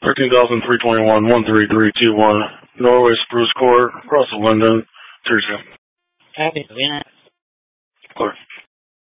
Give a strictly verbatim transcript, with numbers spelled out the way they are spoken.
thirteen thousand three twenty-one, one three three two one, Norway Spruce Court, across the Linden, Tuesday. Copy, Savannah.